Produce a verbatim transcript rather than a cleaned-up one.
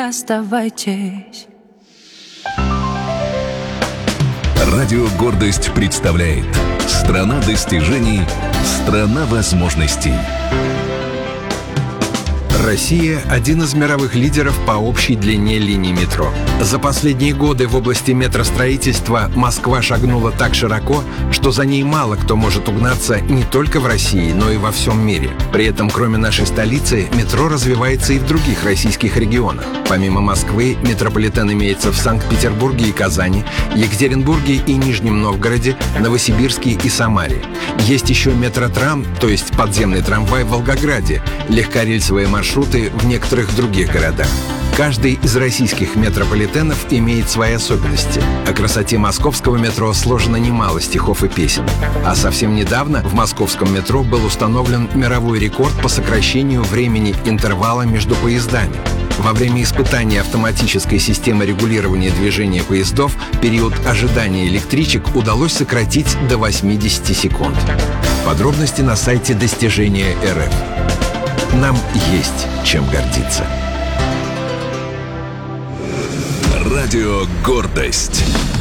оставайтесь. Радио «Гордость» представляет «Страна достижений, страна возможностей». Россия – один из мировых лидеров по общей длине линий метро. За последние годы в области метростроительства Москва шагнула так широко, что за ней мало кто может угнаться не только в России, но и во всем мире. При этом, кроме нашей столицы, метро развивается и в других российских регионах. Помимо Москвы, метрополитен имеется в Санкт-Петербурге и Казани, Екатеринбурге и Нижнем Новгороде, Новосибирске и Самаре. Есть еще метротрам, то есть подземный трамвай в Волгограде, легкорельсовые маршруты в некоторых других городах. Каждый из российских метрополитенов имеет свои особенности. О красоте московского метро сложено немало стихов и песен. А совсем недавно в московском метро был установлен мировой рекорд по сокращению времени интервала между поездами. Во время испытания автоматической системы регулирования движения поездов период ожидания электричек удалось сократить до восьмидесяти секунд. Подробности на сайте достижения точка эр эф. Нам есть чем гордиться. Радио «Гордость».